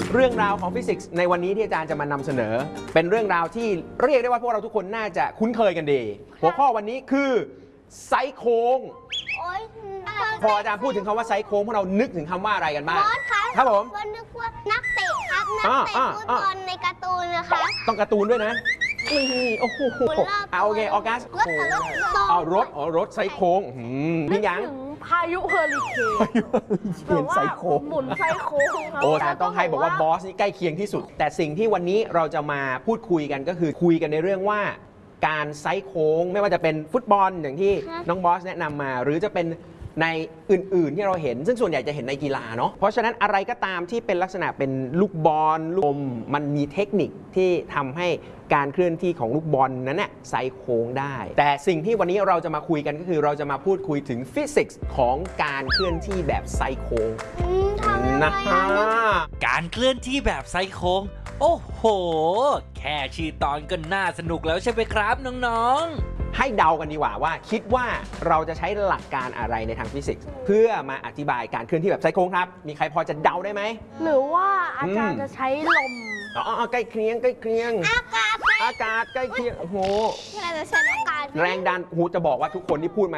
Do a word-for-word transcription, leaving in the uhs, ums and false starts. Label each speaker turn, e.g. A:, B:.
A: เรื่องราวของฟิสิกส์ในวันนี้ที่อาจารย์จะมานำเสนอเป็นเรื่องราวที่เรียกได้ว่าพวกเราทุกคนน่าจะคุ้นเคยกันดีหัวข้อวันนี้คือไซโค้งพออาจารย์พูดถึงคำว่าไซโค้งพวกเรานึกถึงคำว่าอะไรกันบ้างครับผม
B: ก็นึกว่านักเตะครับนักเตะฟุตบอลในการ์ตูนนะคะ
A: ต้องการ์ตูนด้วยนะนี่โอ้โหเอาโอเคออกัส
B: รถรถ
A: เอารถอ๋อรถไซโค้งพี่ยัง
C: พายุเฮอริเคน
A: เปลี่ยนไซโค้ง
C: หมุนไซโค้ง
A: โอ้แต่ต้องให้บอกว่าบอสนี่ใกล้เคียงที่สุดแต่สิ่งที่วันนี้เราจะมาพูดคุยกันก็คือคุยกันในเรื่องว่าการไซโค้งไม่ว่าจะเป็นฟุตบอลอย่างที่น้องบอสแนะนำมาหรือจะเป็นในอื่นๆที่เราเห็นซึ่งส่วนใหญ่จะเห็นในกีฬาเนาะเพราะฉะนั้นอะไรก็ตามที่เป็นลักษณะเป็นลูกบอลลูกอมมันมีเทคนิคที่ทำให้การเคลื่อนที่ของลูกบอลนั้นน่ะไซโค้งได้แต่สิ่งที่วันนี้เราจะมาคุยกันก็คือเราจะมาพูดคุยถึงฟิสิกส์ของการเคลื่อนที่แบบไซโค้งนะฮะ
D: การเคลื่อนที่แบบไซโค้งโอ้โหแค่ชื่อตอนก็น่าสนุกแล้วใช่ไหมครับน้องๆ
A: ให้เดากันดีกว่าว่าคิดว่าเราจะใช้หลักการอะไรในทางฟิสิกส์เพื่อมาอธิบายการเคลื่อนที่แบบไซโค้งครับมีใครพอจะเดาได้ไหม
C: หรือว่าอาจารย์จะใช้ลม
A: อ๋อใกล้เคียงใกล้เคียง
B: อากาศ
A: อากาศใกล้เคียงโอ้โห
B: เราจะใช้อากาศ
A: แรงดันหูจะบอกว่าทุกคนที่พูดมา